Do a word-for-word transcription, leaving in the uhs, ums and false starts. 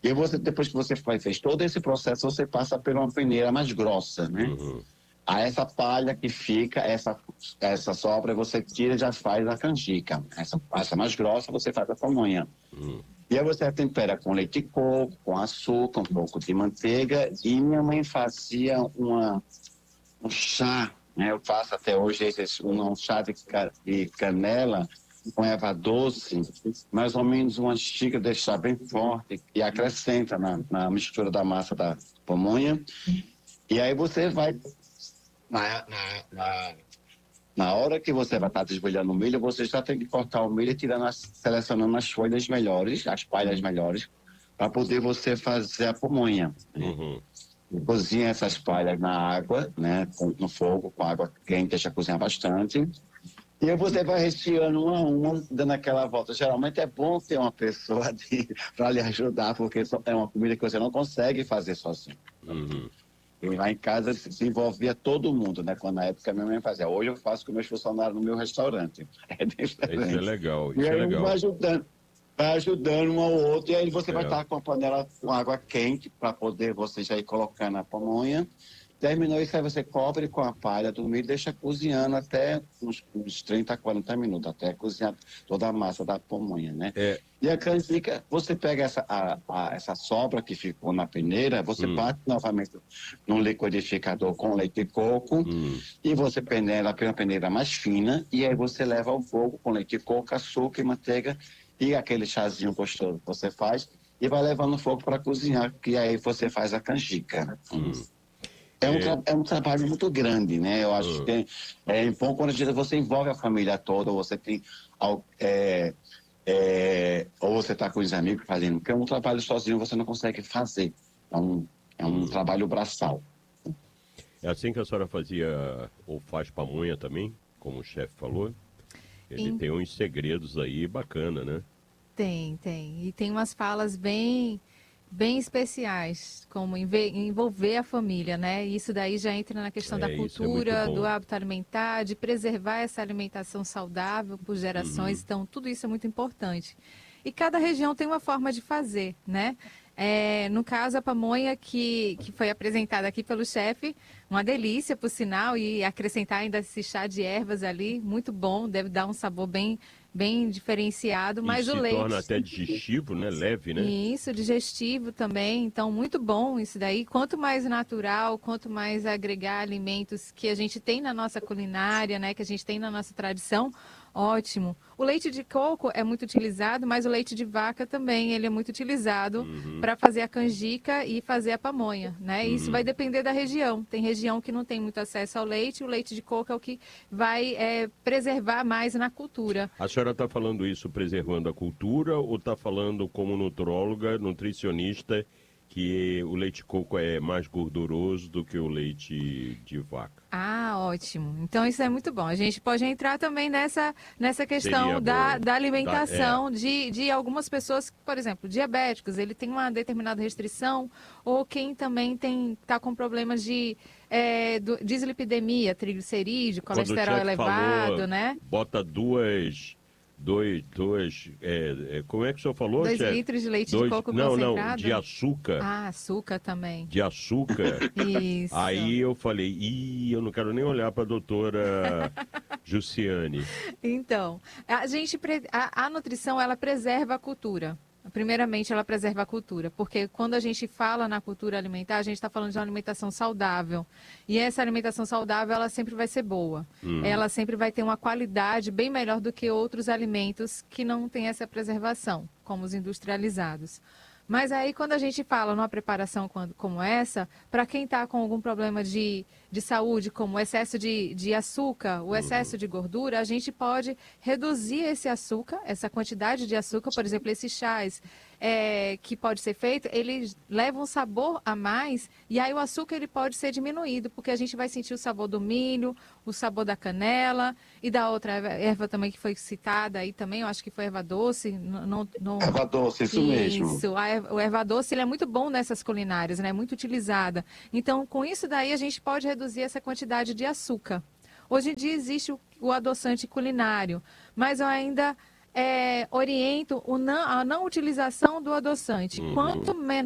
E você, depois que você faz, fez todo esse processo, você passa por uma peneira mais grossa, né? Uhum. Aí essa palha que fica, essa, essa sobra, você tira e já faz a canjica. Essa pasta mais grossa, você faz a pamonha. Uhum. E aí você tempera com leite de coco, com açúcar, um pouco de manteiga. E minha mãe fazia uma, um chá, né? Eu faço até hoje esse, um, um chá de, ca- de canela com erva doce, mais ou menos uma xícara, deixar bem forte e acrescenta na, na mistura da massa da pamonha. E aí você vai, na, na, na, na hora que você vai estar desbolhando o milho, você já tem que cortar o milho e tirando as, selecionando as folhas melhores, as palhas melhores, para poder você fazer a pamonha. Né? Uhum. Cozinha essas palhas na água, né, com, no fogo, com água quente, deixa cozinhar bastante. E aí você vai recheando uma a uma, dando aquela volta. Geralmente é bom ter uma pessoa para lhe ajudar, porque só- é uma comida que você não consegue fazer sozinho. Uhum. E lá em casa se se envolvia todo mundo, né? Quando na época minha mãe fazia. Hoje eu faço com meus funcionários no meu restaurante. É Isso é diferente. legal, E isso é aí um vai legal. ajudando, vai ajudando um ao outro, e aí você vai É. estar com a panela com água quente para poder você já ir colocando a pamonha. Terminou isso, aí você cobre com a palha do milho e deixa cozinhando até uns, uns trinta, quarenta minutos, até cozinhar toda a massa da pamonha, né? É. E a canjica, você pega essa, a, a, essa sobra que ficou na peneira, você Hum. bate novamente num liquidificador com leite de coco Hum. e você peneira pela peneira mais fina e aí você leva ao fogo com leite de coco, açúcar e manteiga e aquele chazinho gostoso que você faz e vai levando no fogo para cozinhar, que aí você faz a canjica. Hum. É um, É. tra- é um trabalho muito grande, né? Eu acho Hum. que é, é bom quando a gente- você envolve a família toda, você tem al- é, é, ou você está com os amigos fazendo, porque é um trabalho sozinho você não consegue fazer. É um, é um Hum. trabalho braçal. É assim que a senhora fazia ou faz pamonha também, como o chefe falou? Ele Em- tem uns segredos aí bacana, né? Tem, tem. E tem umas falas bem, bem especiais, como enve- envolver a família, né? Isso daí já entra na questão da É, isso é muito cultura, do bom. hábito alimentar, de preservar essa alimentação saudável por gerações. Uhum. Então, tudo isso é muito importante. E cada região tem uma forma de fazer, né? É, no caso, a pamonha que, que foi apresentada aqui pelo chefe, uma delícia, por sinal, e acrescentar ainda esse chá de ervas ali, muito bom, deve dar um sabor bem, bem diferenciado, E mas o se torna leite. até digestivo, né? Leve, né? E isso, digestivo também, então muito bom isso daí. Quanto mais natural, quanto mais agregar alimentos que a gente tem na nossa culinária, né, que a gente tem na nossa tradição, ótimo. O leite de coco é muito utilizado, mas o leite de vaca também, ele é muito utilizado Uhum. para fazer a canjica e fazer a pamonha, né? Isso Uhum. vai depender da região. Tem região que não tem muito acesso ao leite, o leite de coco é o que vai é, preservar mais na cultura. A senhora está falando isso preservando a cultura ou está falando como nutróloga, nutricionista, que o leite de coco é mais gorduroso do que o leite de vaca? Ah, ótimo. Então isso é muito bom. A gente pode entrar também nessa, nessa questão Seria da, bom. da Da- é. alimentação de, de algumas pessoas, por exemplo, diabéticos, ele tem uma determinada restrição, ou quem também tem está com problemas de é, do- dislipidemia, triglicerídeo, Quando o colesterol chefe falou, elevado, né? bota duas, dois, duas, é, é, como é que o senhor falou, Dois chefe? litros de leite de Dois, coco não, não, de concentrado. açúcar, Ah, açúcar também. de açúcar. Isso. Aí eu falei, ih, eu não quero nem olhar para a doutora Jussiane. Então, a gente pre- a, a nutrição ela preserva a cultura. Primeiramente, ela preserva a cultura, porque quando a gente fala na cultura alimentar, a gente está falando de uma alimentação saudável. E essa alimentação saudável, ela sempre vai ser boa. Hum. Ela sempre vai ter uma qualidade bem melhor do que outros alimentos que não têm essa preservação, como os industrializados. Mas aí, quando a gente fala numa preparação quando- como essa, para quem está com algum problema de, de saúde, como o excesso de, de açúcar, o excesso de gordura, a gente pode reduzir esse açúcar, essa quantidade de açúcar, por exemplo, esses chás é, que pode ser feito, eles levam um sabor a mais e aí o açúcar ele pode ser diminuído, porque a gente vai sentir o sabor do milho, o sabor da canela e da outra erva, erva também que foi citada aí também, eu acho que foi erva doce, não, não, não- Erva doce, isso mesmo. isso, a erva- o erva doce ele é muito bom nessas culinárias, né? Muito utilizada. Então, com isso daí a gente pode reduzir essa quantidade de açúcar. Hoje em dia existe o, o adoçante culinário, mas eu ainda é, oriento o não, a não utilização do adoçante. Uhum. Quanto menor